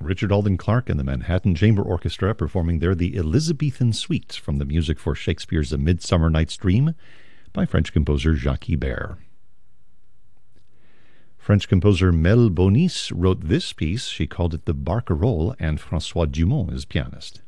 Richard Alden Clark and the Manhattan Chamber Orchestra performing there the Elizabethan Suite from the music for Shakespeare's A Midsummer Night's Dream by French composer Jacques Ibert. French composer Mel Bonis wrote this piece. She called it the Barcarolle, and François Dumont is pianist.